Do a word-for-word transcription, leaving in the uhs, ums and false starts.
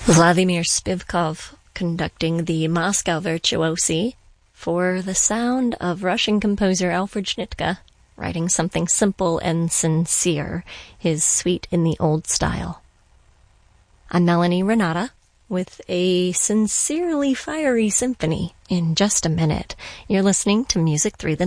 Vladimir Spivkov conducting the Moscow Virtuosi for the sound of Russian composer Alfred Schnittke, writing something simple and sincere, his Suite in the Old Style. I'm Melanie Renata with a sincerely fiery symphony in just a minute. You're listening to Music Through the